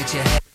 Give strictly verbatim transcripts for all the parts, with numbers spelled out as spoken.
get your head.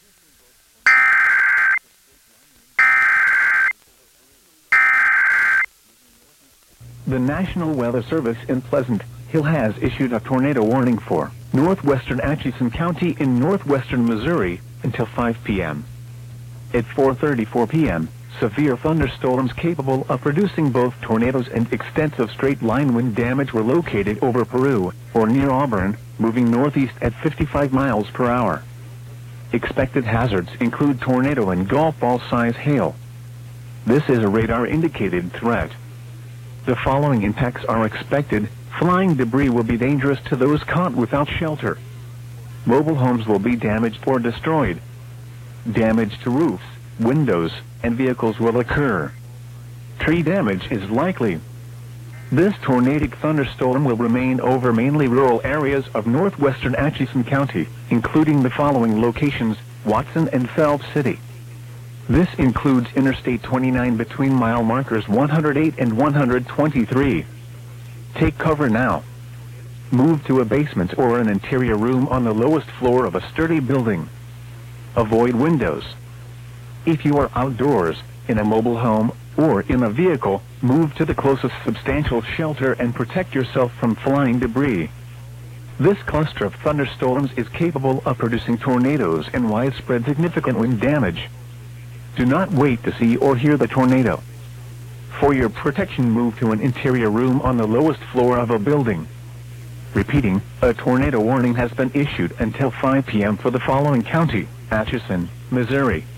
The National Weather Service in Pleasant Hill has issued a tornado warning for northwestern Atchison County in northwestern Missouri until five p m At four thirty-four p m, severe thunderstorms capable of producing both tornadoes and extensive straight-line wind damage were located over Peru or near Auburn, moving northeast at fifty-five miles per hour. Expected hazards include tornado and golf ball-size hail. This is a radar-indicated threat. The following impacts are expected. Flying debris will be dangerous to those caught without shelter. Mobile homes will be damaged or destroyed. Damage to roofs, windows, and vehicles will occur. Tree damage is likely. This tornadic thunderstorm will remain over mainly rural areas of northwestern Atchison County, including the following locations: Watson and Phelps City. This includes Interstate twenty-nine between mile markers one hundred eight and one hundred twenty-three. Take cover now. Move to a basement or an interior room on the lowest floor of a sturdy building. Avoid windows. If you are outdoors, in a mobile home, or in a vehicle, move to the closest substantial shelter and protect yourself from flying debris. This cluster of thunderstorms is capable of producing tornadoes and widespread significant wind damage. Do not wait to see or hear the tornado. For your protection, move to an interior room on the lowest floor of a building. Repeating, a tornado warning has been issued until five p m for the following county: Atchison, Missouri,